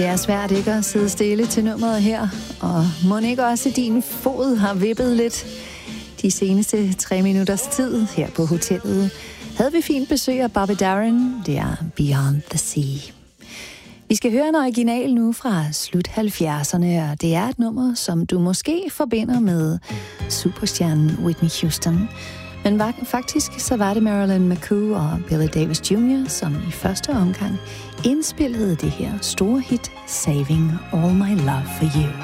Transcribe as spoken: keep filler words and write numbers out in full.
Det er svært ikke at sidde stille til nummeret her, og må ikke også din fod har vippet lidt de seneste tre minutters tid her på hotellet. Havde vi fint besøg af Bobby Darin, det er Beyond the Sea. Vi skal høre en original nu fra slut halvfjerdserne, og det er et nummer, som du måske forbinder med superstjernen Whitney Houston. Men var, faktisk så var det Marilyn McCoo og Billy Davis junior, som i første omgang indspillede det her store hit Saving All My Love For You.